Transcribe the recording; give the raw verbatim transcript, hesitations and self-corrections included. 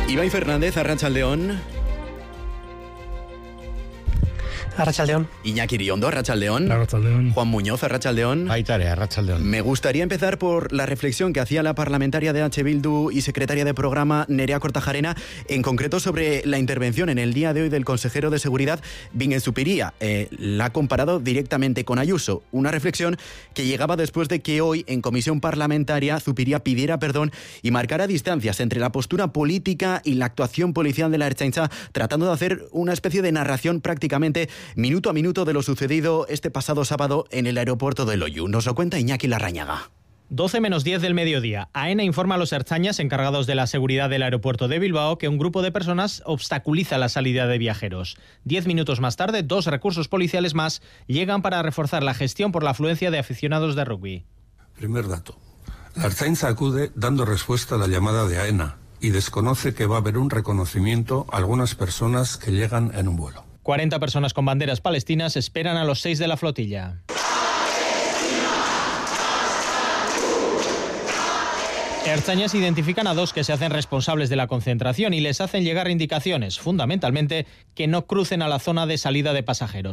Ibai Fernández, arratsaldeon. Arratsaldeon. Iñaki Iriondo, arratsaldeon. Arratsaldeon. Juan Muñoz, arratsaldeon. Baitare, arratsaldeon. Me gustaría empezar por la reflexión que hacía la parlamentaria de H. Bildu y secretaria de programa Nerea Kortajarena, en concreto sobre la intervención en el día de hoy del consejero de Seguridad, Bingen Zupiria. Eh, la ha comparado directamente con Ayuso. Una reflexión que llegaba después de que hoy, en comisión parlamentaria, Zupiria pidiera perdón y marcara distancias entre la postura política y la actuación policial de la Ertzaintza, tratando de hacer una especie de narración prácticamente minuto a minuto de lo sucedido este pasado sábado en el aeropuerto de Loiu. Nos lo cuenta Iñaki Larrañaga. doce menos diez del mediodía. AENA informa a los ertzainas encargados de la seguridad del aeropuerto de Bilbao que un grupo de personas obstaculiza la salida de viajeros. Diez minutos más tarde, dos recursos policiales más llegan para reforzar la gestión por la afluencia de aficionados de rugby. Primer dato. La Ertzaintza acude dando respuesta a la llamada de AENA y desconoce que va a haber un reconocimiento a algunas personas que llegan en un vuelo. cuarenta personas con banderas palestinas esperan a los seis de la flotilla. Ertzainas identifican a dos que se hacen responsables de la concentración y les hacen llegar indicaciones, fundamentalmente, que no crucen a la zona de salida de pasajeros.